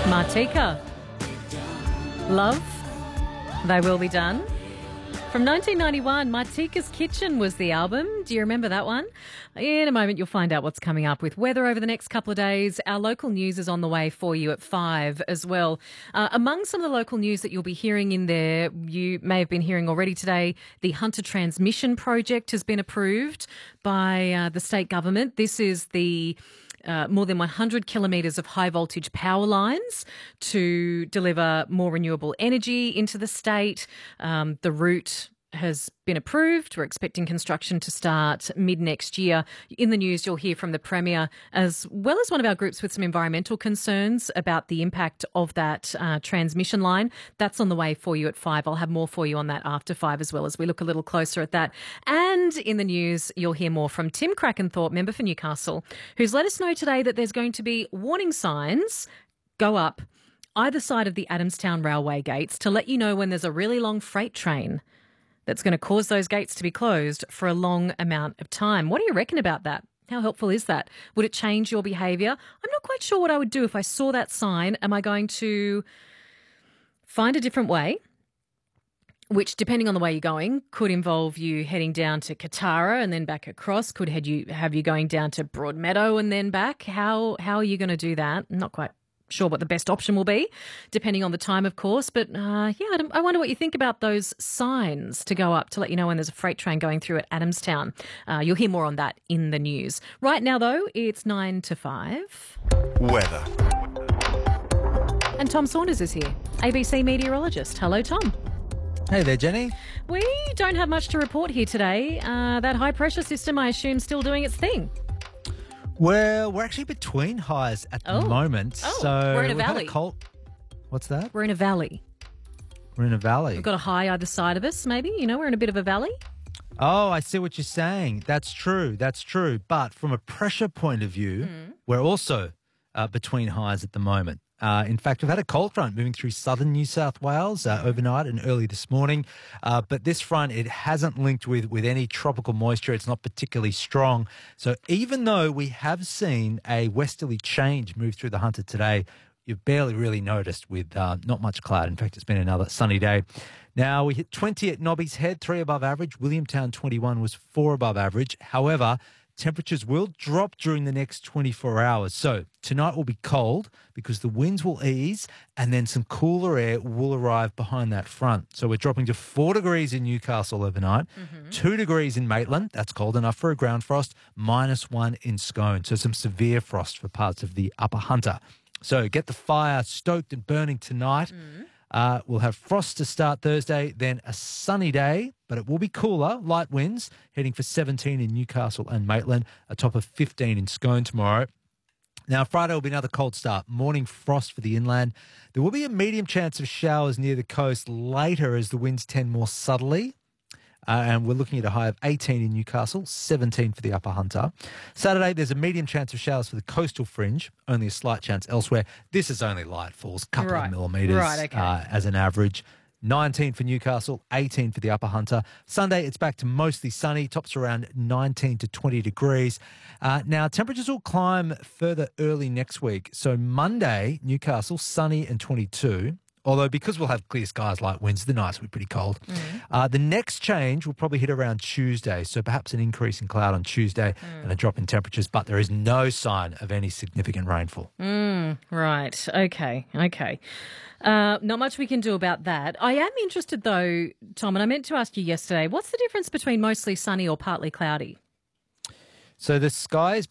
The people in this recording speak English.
Martika. Love, They Will Be Done. From 1991, Martika's Kitchen was the album. Do you remember that one? In a moment, you'll find out what's coming up with weather over the next couple of days. Our local news is on the way for you at 5 as well. Among some of the local news that you'll be hearing in there, you may have been hearing already today, the Hunter Transmission Project has been approved by the state government. This is the more than 100 kilometres of high voltage power lines to deliver more renewable energy into the state. The route has been approved. We're expecting construction to start mid-next year. In the news, you'll hear from the Premier as well as one of our groups with some environmental concerns about the impact of that transmission line. That's on the way for you at 5. I'll have more for you on that after 5 as well as we look a little closer at that. And in the news, you'll hear more from Tim Crackenthorpe, member for Newcastle, who's let us know today that there's going to be warning signs go up either side of the Adamstown Railway gates to let you know when there's a really long freight train that's going to cause those gates to be closed for a long amount of time. What do you reckon about that? How helpful is that? Would it change your behaviour? I'm not quite sure what I would do if I saw that sign. Am I going to find a different way, which, depending on the way you're going, could involve you heading down to Katara and then back across, could have you going down to Broadmeadow and then back? How are you going to do that? I'm not quite sure what the best option will be, depending on the time, of course. But, I wonder what you think about those signs to go up to let you know when there's a freight train going through at Adamstown. You'll hear more on that in the news. Right now, though, it's 9 to 5. Weather. And Tom Saunders is here, ABC meteorologist. Hello, Tom. Hey there, Jenny. We don't have much to report here today. That high-pressure system, I assume, still doing its thing. Well, we're actually between highs at the moment. So we're in a we've had valley. What's that? We're in a valley. We're in a valley. We've got a high either side of us, maybe. We're in a bit of a valley. Oh, I see what you're saying. That's true. But from a pressure point of view, we're also between highs at the moment. In fact, we've had a cold front moving through southern New South Wales overnight and early this morning. But this front, it hasn't linked with any tropical moisture. It's not particularly strong. So even though we have seen a westerly change move through the Hunter today, you've barely really noticed with not much cloud. In fact, it's been another sunny day. Now, we hit 20 at Nobby's Head, 3 above average. Williamtown 21 was 4 above average. However, temperatures will drop during the next 24 hours. So tonight will be cold because the winds will ease and then some cooler air will arrive behind that front. So we're dropping to 4 degrees in Newcastle overnight, 2 degrees in Maitland. That's cold enough for a ground frost, -1 in Scone. So some severe frost for parts of the Upper Hunter. So get the fire stoked and burning tonight. We'll have frost to start Thursday, then a sunny day, but it will be cooler, light winds, heading for 17 in Newcastle and Maitland, a top of 15 in Scone tomorrow. Now, Friday will be another cold start. Morning frost for the inland. There will be a medium chance of showers near the coast later as the winds tend more subtly. And we're looking at a high of 18 in Newcastle, 17 for the Upper Hunter. Saturday, there's a medium chance of showers for the coastal fringe, only a slight chance elsewhere. This is only light falls, couple of millimetres as an average. 19 for Newcastle, 18 for the Upper Hunter. Sunday, it's back to mostly sunny, tops around 19 to 20 degrees. Now, temperatures will climb further early next week. So Monday, Newcastle, sunny and 22. Although because we'll have clear skies, light winds, the nights will be pretty cold. The next change will probably hit around Tuesday, so perhaps an increase in cloud on Tuesday and a drop in temperatures, but there is no sign of any significant rainfall. Right. Okay. Not much we can do about that. I am interested though, Tom, and I meant to ask you yesterday, what's the difference between mostly sunny or partly cloudy? So the sky is